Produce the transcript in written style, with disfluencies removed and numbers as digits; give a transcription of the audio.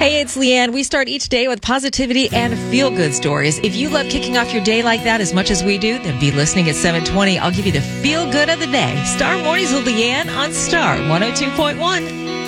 Hey, it's Leanne. We start each day with positivity and feel-good stories. If you love kicking off your day like that as much as we do, then be listening at 7:20. I'll give you the feel-good of the day. Star Mornings with Leanne on Star 102.1.